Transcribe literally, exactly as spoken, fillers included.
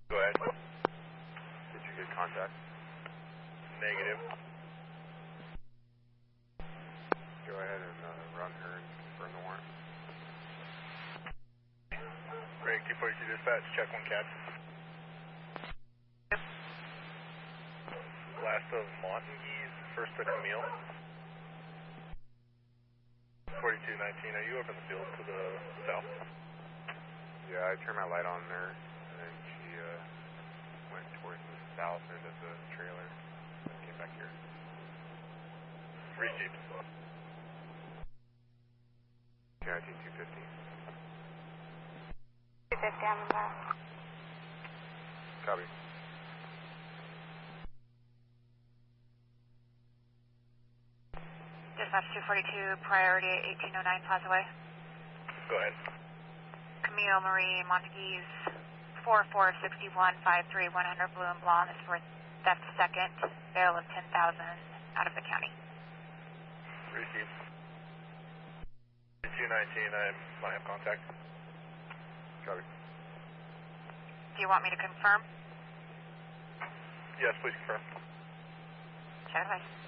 Go ahead. Did you get contact? Negative. Go ahead and uh, run her and confirm the warrant. Break two forty-two dispatch, check one cab. Last of Montagues, first to Camille. forty-two nineteen, are you up in the field to the south? Yeah, I turned my light on there, and then she uh, went towards the south end of the trailer, and came back here. Received. two nineteen, two fifty. two fifty on the back. Copy. Dispatch two forty-two, priority eighteen oh nine Plaza Way. Go ahead. Camille Marie Montagues, four four six one five three one hundred Blue and Blonde is for theft second, bail of ten thousand out of the county. Received. two nineteen, I might have contact. Copy. Do you want me to confirm? Yes, please confirm. Check license.